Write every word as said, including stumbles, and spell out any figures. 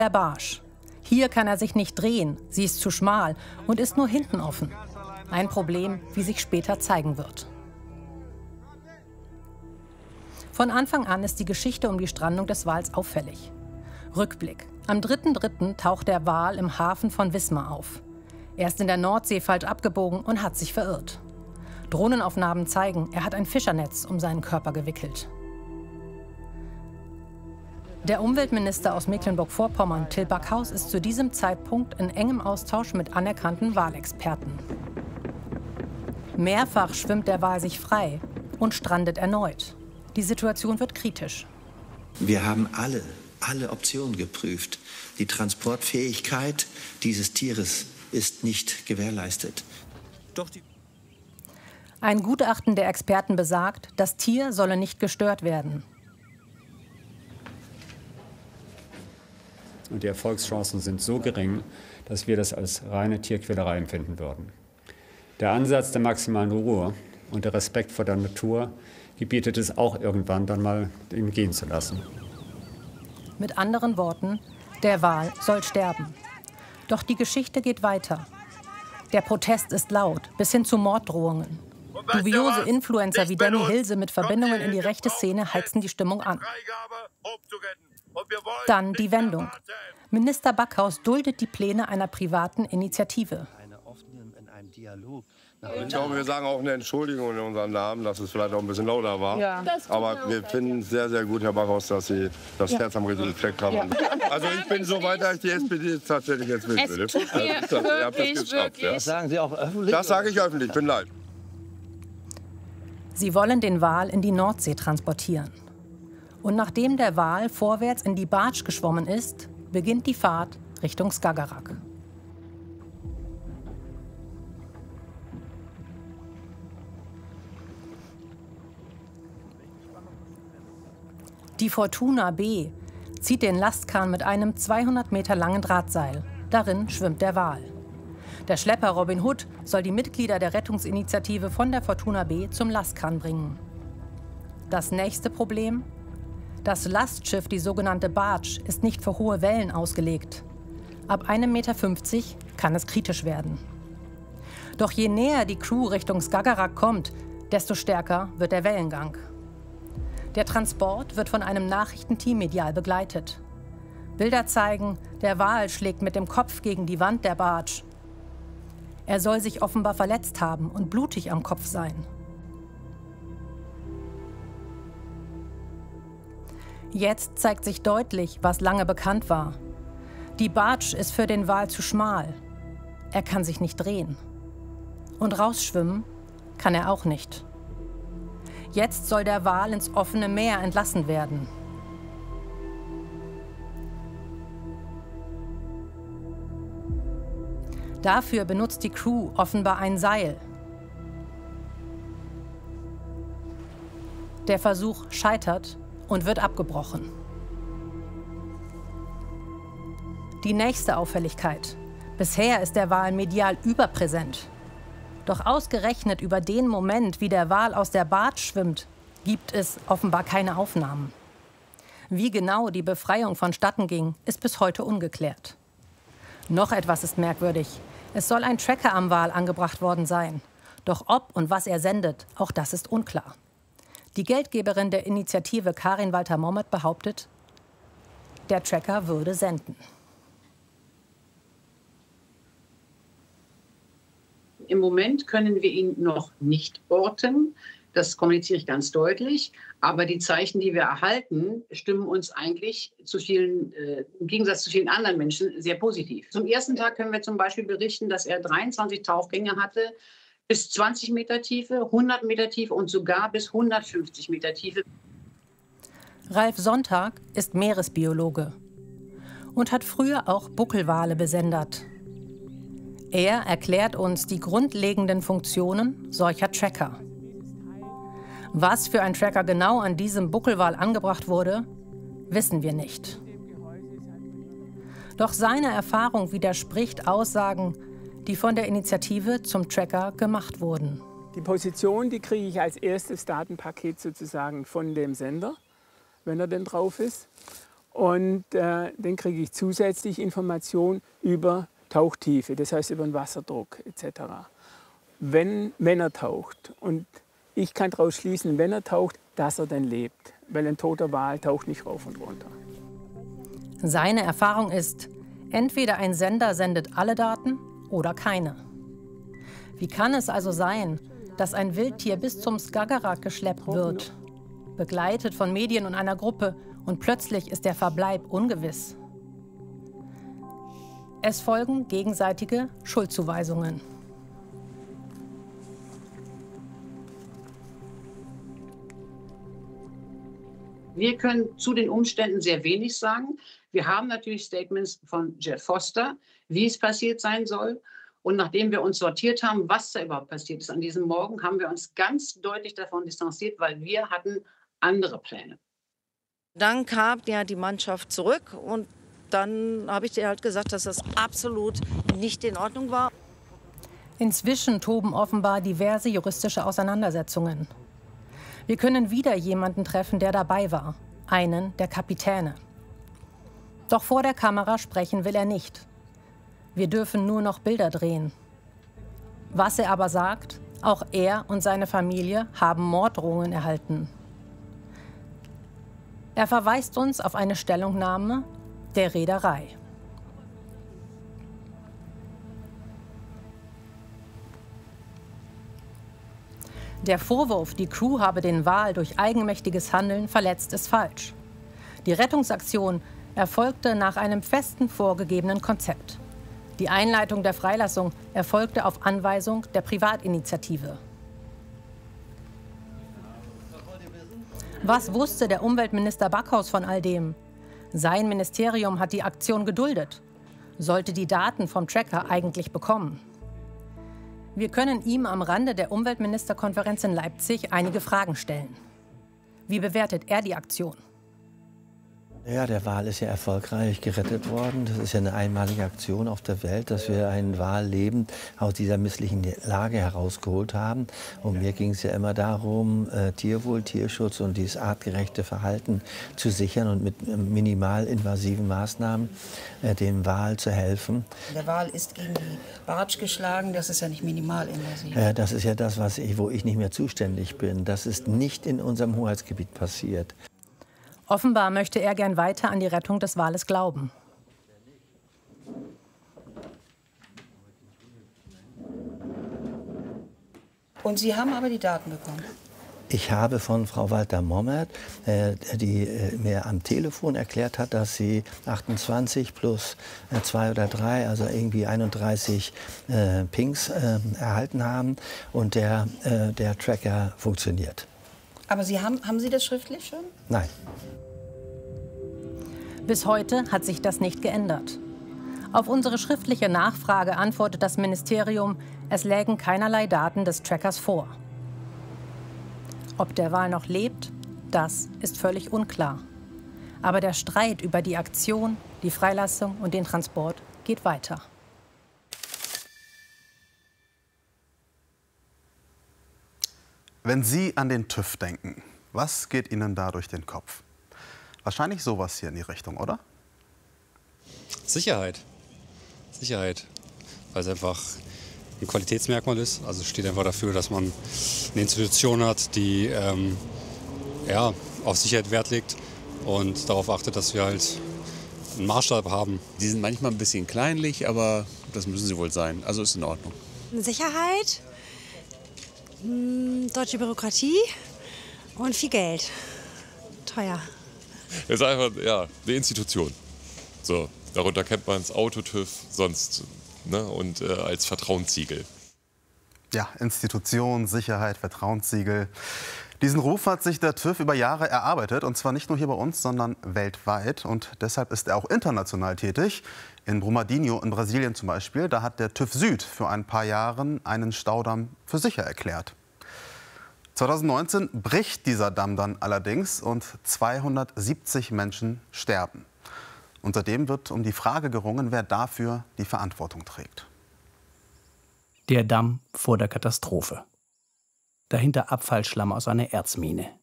der Barge. Hier kann er sich nicht drehen, sie ist zu schmal und ist nur hinten offen. Ein Problem, wie sich später zeigen wird. Von Anfang an ist die Geschichte um die Strandung des Wals auffällig. Rückblick. Am dritten dritten taucht der Wal im Hafen von Wismar auf. Er ist in der Nordsee falsch abgebogen und hat sich verirrt. Drohnenaufnahmen zeigen, er hat ein Fischernetz um seinen Körper gewickelt. Der Umweltminister aus Mecklenburg-Vorpommern, Till Backhaus, ist zu diesem Zeitpunkt in engem Austausch mit anerkannten Walexperten. Mehrfach schwimmt der Wal sich frei und strandet erneut. Die Situation wird kritisch. Wir haben alle, alle Optionen geprüft. Die Transportfähigkeit dieses Tieres ist nicht gewährleistet. Doch die Ein Gutachten der Experten besagt, das Tier solle nicht gestört werden. Und die Erfolgschancen sind so gering, dass wir das als reine Tierquälerei empfinden würden. Der Ansatz der maximalen Ruhe und der Respekt vor der Natur gebietet es auch irgendwann dann mal, ihn gehen zu lassen. Mit anderen Worten, der Wal soll sterben. Doch die Geschichte geht weiter. Der Protest ist laut, bis hin zu Morddrohungen. Dubiose Influencer wie Danny Hilse mit Verbindungen in die rechte Szene heizen die Stimmung an. Dann die Wendung. Minister Backhaus duldet die Pläne einer privaten Initiative. Ich glaube, wir sagen auch eine Entschuldigung in unserem Namen, dass es vielleicht auch ein bisschen lauter war. Ja. Aber wir finden es sehr, sehr gut, Herr Backhaus, dass Sie das Herz am richtigen Fleck haben. Ja. Also ich bin so weit, dass ich die S P D tatsächlich jetzt will. Es tut mir also, das, ihr habt das geschafft. Ja? Das sagen Sie auch öffentlich? Das sage ich öffentlich, bin leid. Sie wollen den Wal in die Nordsee transportieren. Und nachdem der Wal vorwärts in die Barge geschwommen ist, beginnt die Fahrt Richtung Skagerrak. Die Fortuna B zieht den Lastkahn mit einem zweihundert Meter langen Drahtseil. Darin schwimmt der Wal. Der Schlepper Robin Hood soll die Mitglieder der Rettungsinitiative von der Fortuna B zum Lastkahn bringen. Das nächste Problem? Das Lastschiff, die sogenannte Barge, ist nicht für hohe Wellen ausgelegt. Ab einem Meter fünfzig kann es kritisch werden. Doch je näher die Crew Richtung Skagerrak kommt, desto stärker wird der Wellengang. Der Transport wird von einem Nachrichtenteam medial begleitet. Bilder zeigen, der Wal schlägt mit dem Kopf gegen die Wand der Barge. Er soll sich offenbar verletzt haben und blutig am Kopf sein. Jetzt zeigt sich deutlich, was lange bekannt war. Die Barge ist für den Wal zu schmal. Er kann sich nicht drehen. Und rausschwimmen kann er auch nicht. Jetzt soll der Wal ins offene Meer entlassen werden. Dafür benutzt die Crew offenbar ein Seil. Der Versuch scheitert und wird abgebrochen. Die nächste Auffälligkeit. Bisher ist der Wal medial überpräsent. Doch ausgerechnet über den Moment, wie der Wal aus der Barge schwimmt, gibt es offenbar keine Aufnahmen. Wie genau die Befreiung vonstatten ging, ist bis heute ungeklärt. Noch etwas ist merkwürdig. Es soll ein Tracker am Wal angebracht worden sein. Doch ob und was er sendet, auch das ist unklar. Die Geldgeberin der Initiative Karin Walter-Mommet behauptet, der Tracker würde senden. Im Moment können wir ihn noch nicht orten. Das kommuniziere ich ganz deutlich. Aber die Zeichen, die wir erhalten, stimmen uns eigentlich zu vielen, äh, im Gegensatz zu vielen anderen Menschen sehr positiv. Zum ersten Tag können wir zum Beispiel berichten, dass er dreiundzwanzig Tauchgänge hatte, bis zwanzig Meter Tiefe, hundert Meter Tiefe und sogar bis hundertfünfzig Meter Tiefe. Ralf Sonntag ist Meeresbiologe und hat früher auch Buckelwale besendet. Er erklärt uns die grundlegenden Funktionen solcher Tracker. Was für ein Tracker genau an diesem Buckelwal angebracht wurde, wissen wir nicht. Doch seine Erfahrung widerspricht Aussagen, die von der Initiative zum Tracker gemacht wurden. Die Position, die kriege ich als erstes Datenpaket sozusagen von dem Sender, wenn er denn drauf ist. Und äh, dann kriege ich zusätzlich Informationen über Tauchtiefe, das heißt über den Wasserdruck et cetera. Wenn, wenn er taucht. Und ich kann daraus schließen, wenn er taucht, dass er dann lebt. Weil ein toter Wal taucht nicht rauf und runter. Seine Erfahrung ist, entweder ein Sender sendet alle Daten oder keine. Wie kann es also sein, dass ein Wildtier bis zum Skagerrak geschleppt wird, begleitet von Medien und einer Gruppe, und plötzlich ist der Verbleib ungewiss? Es folgen gegenseitige Schuldzuweisungen. Wir können zu den Umständen sehr wenig sagen. Wir haben natürlich Statements von Jeff Foster, wie es passiert sein soll. Und nachdem wir uns sortiert haben, was da überhaupt passiert ist an diesem Morgen, haben wir uns ganz deutlich davon distanziert, weil wir hatten andere Pläne. Dann kam ja die Mannschaft zurück und dann habe ich dir halt gesagt, dass das absolut nicht in Ordnung war. Inzwischen toben offenbar diverse juristische Auseinandersetzungen. Wir können wieder jemanden treffen, der dabei war, einen der Kapitäne. Doch vor der Kamera sprechen will er nicht. Wir dürfen nur noch Bilder drehen. Was er aber sagt, auch er und seine Familie haben Morddrohungen erhalten. Er verweist uns auf eine Stellungnahme der Reederei. Der Vorwurf, die Crew habe den Wal durch eigenmächtiges Handeln verletzt, ist falsch. Die Rettungsaktion erfolgte nach einem festen vorgegebenen Konzept. Die Einleitung der Freilassung erfolgte auf Anweisung der Privatinitiative. Was wusste der Umweltminister Backhaus von all dem? Sein Ministerium hat die Aktion geduldet, sollte die Daten vom Tracker eigentlich bekommen. Wir können ihm am Rande der Umweltministerkonferenz in Leipzig einige Fragen stellen. Wie bewertet er die Aktion? Ja, der Wal ist ja erfolgreich gerettet worden. Das ist ja eine einmalige Aktion auf der Welt, dass wir einen Wal lebend aus dieser misslichen Lage herausgeholt haben. Und mir ging es ja immer darum, äh, Tierwohl, Tierschutz und dieses artgerechte Verhalten zu sichern und mit äh, minimal invasiven Maßnahmen äh, dem Wal zu helfen. Der Wal ist gegen die Bartsch geschlagen, das ist ja nicht minimal invasiv. Äh, das ist ja das, was ich, wo ich nicht mehr zuständig bin. Das ist nicht in unserem Hoheitsgebiet passiert. Offenbar möchte er gern weiter an die Rettung des Wales glauben. Und Sie haben aber die Daten bekommen? Ich habe von Frau Walter-Mommert, äh, die äh, mir am Telefon erklärt hat, dass sie achtundzwanzig plus äh, zwei oder drei, also irgendwie einunddreißig äh, Pings äh, erhalten haben und der, äh, der Tracker funktioniert. Aber Sie haben, haben Sie das schriftlich schon? Nein. Bis heute hat sich das nicht geändert. Auf unsere schriftliche Nachfrage antwortet das Ministerium, es lägen keinerlei Daten des Trackers vor. Ob der Wal noch lebt, das ist völlig unklar. Aber der Streit über die Aktion, die Freilassung und den Transport geht weiter. Wenn Sie an den TÜV denken, was geht Ihnen da durch den Kopf? Wahrscheinlich sowas hier in die Richtung, oder? Sicherheit. Sicherheit. Weil es einfach ein Qualitätsmerkmal ist. Also es steht einfach dafür, dass man eine Institution hat, die ähm, ja, auf Sicherheit Wert legt und darauf achtet, dass wir halt einen Maßstab haben. Die sind manchmal ein bisschen kleinlich, aber das müssen sie wohl sein. Also ist in Ordnung. Sicherheit, deutsche Bürokratie und viel Geld. Teuer. Es ist einfach ja, eine Institution. So, darunter kennt man es Auto-TÜV, sonst ne, und äh, als Vertrauenssiegel. Ja, Institution, Sicherheit, Vertrauenssiegel. Diesen Ruf hat sich der TÜV über Jahre erarbeitet, und zwar nicht nur hier bei uns, sondern weltweit. Und deshalb ist er auch international tätig. In Brumadinho in Brasilien zum Beispiel, da hat der TÜV Süd für ein paar Jahre einen Staudamm für sicher erklärt. zweitausendneunzehn bricht dieser Damm dann allerdings und zweihundertsiebzig Menschen sterben. Und seitdem wird um die Frage gerungen, wer dafür die Verantwortung trägt. Der Damm vor der Katastrophe. Dahinter Abfallschlamm aus einer Erzmine.